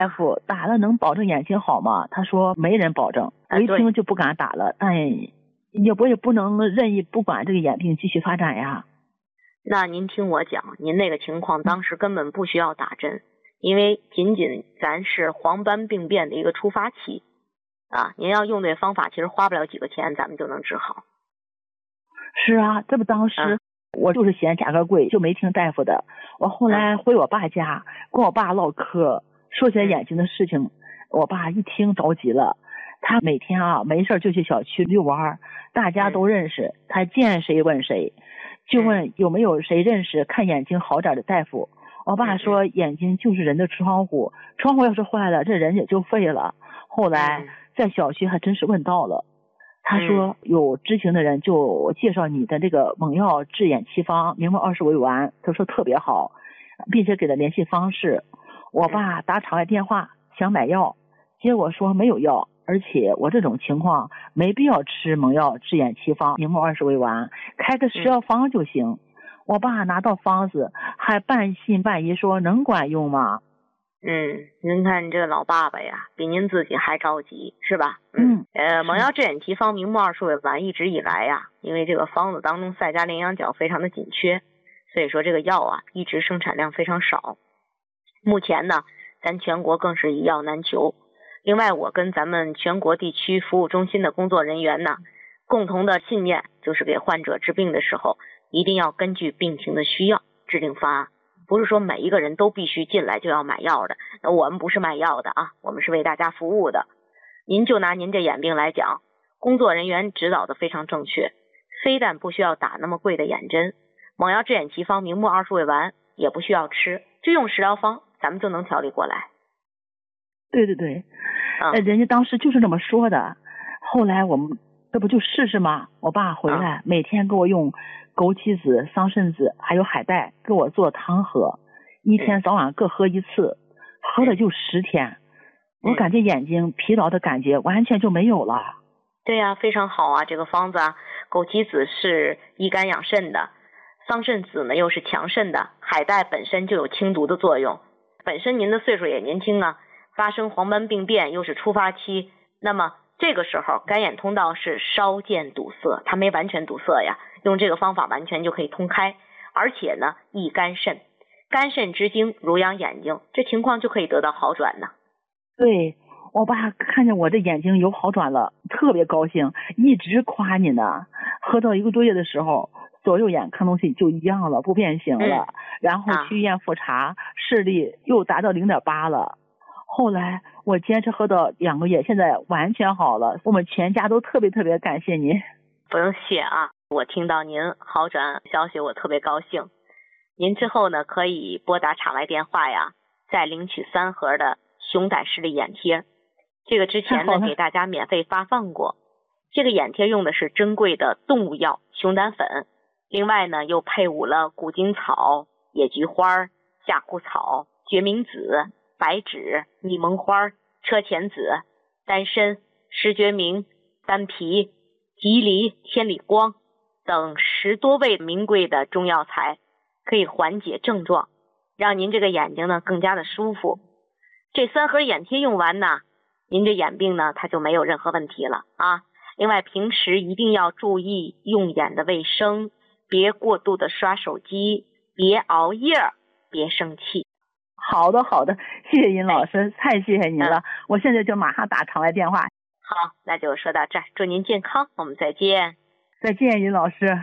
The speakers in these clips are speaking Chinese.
大夫打了能保证眼睛好吗？他说没人保证，我一听就不敢打了。但我也不能任意不管这个眼病继续发展呀。 那您听我讲，您那个情况当时根本不需要打针，因为仅仅咱是黄斑病变的一个初发期啊，您要用对方法，其实花不了几个钱，咱们就能治好。 是啊，这不当时我就是嫌价格贵，就没听大夫的。我后来回我爸家，跟我爸唠嗑，说起来眼睛的事情，我爸一听着急了。他每天没事就去小区遛弯，大家都认识，他见谁问谁，就问有没有谁认识看眼睛好点的大夫。我爸说眼睛就是人的窗户，窗户要是坏了，这人也就废了。后来在小区还真是问到了，他说有知情的人就介绍你的这个蒙药治眼奇方明目20味丸，他说特别好，并且给了联系方式。我爸打场外电话想买药，结果说没有药，而且我这种情况没必要吃蒙药治眼奇方明目20味丸，开个食药方就行。我爸拿到方子还半信半疑说能管用吗？ 您看你这个老爸爸呀，比您自己还着急是吧？蒙药治眼奇方明目20味丸一直以来呀，因为这个方子当中赛加羚羊角非常的紧缺，所以说这个药一直生产量非常少。目前呢，咱全国更是一药难求。另外，我跟咱们全国地区服务中心的工作人员呢，共同的信念就是给患者治病的时候，一定要根据病情的需要制定方案，不是说每一个人都必须进来就要买药的。我们不是卖药的我们是为大家服务的。您就拿您这眼病来讲，工作人员指导的非常正确，非但不需要打那么贵的眼针，蒙药治眼奇方明目20味丸也不需要吃，就用食疗方咱们就能调理过来。 对，人家当时就是这么说的。后来我们这不就试试吗？我爸回来每天给我用枸杞子、桑葚子还有海带给我做汤喝，一天早晚各喝1次，喝了就10天，我感觉眼睛疲劳的感觉完全就没有了。 对呀，非常好啊，这个方子枸杞子是益肝养肾的，桑葚子呢又是强肾的，海带本身就有清毒的作用。本身您的岁数也年轻发生黄斑病变又是初发期，那么这个时候干眼通道是稍见堵塞，它没完全堵塞呀，用这个方法完全就可以通开，而且呢益肝肾，肝肾之精濡养眼睛，这情况就可以得到好转呢。 对，我爸看见我这眼睛有好转了，特别高兴，一直夸你呢。喝到1个多月的时候，左右眼看东西就一样了，不变形了，然后去医院复查，视力又达到0.8了。后来我坚持喝到2个月，现在完全好了，我们全家都特别感谢您。 不用谢我听到您好转消息我特别高兴。您之后呢可以拨打场外电话再领取3盒的熊胆视力眼贴，这个之前呢给大家免费发放过。这个眼贴用的是珍贵的动物药熊胆粉，另外呢又配伍了古今草、野菊花、夏枯草、决明子、白芷、拟檬花、车前子、丹参、石决明、丹皮、蒺藜、千里光等10多味名贵的中药材，可以缓解症状，让您这个眼睛呢更加的舒服。这3盒眼贴用完呢，您这眼病呢它就没有任何问题了另外平时一定要注意用眼的卫生，别过度的刷手机，别熬夜，别生气。 好的，谢谢尹老师，太谢谢您了。我现在就马上打场外电话。 好，那就说到这儿，祝您健康，我们再见。 再见，尹老师。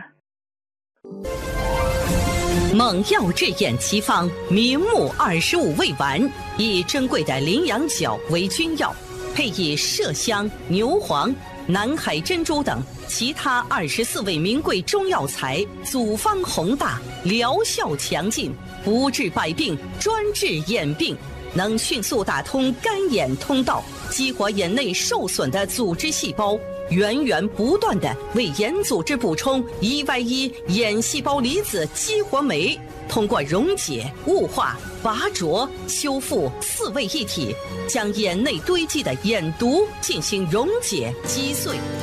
蒙药治眼奇方明目25味丸，以珍贵的羚羊角为君药，配以麝香、牛黄、南海珍珠等其他24味名贵中药材，组方宏大，疗效强劲，不治百病，专治眼病，能迅速打通干眼通道，激活眼内受损的组织细胞，源源不断地为眼组织补充1Y1眼细胞离子激活酶，通过溶解、雾化、拔灼、修复4位一体，将眼内堆积的眼毒进行溶解击碎。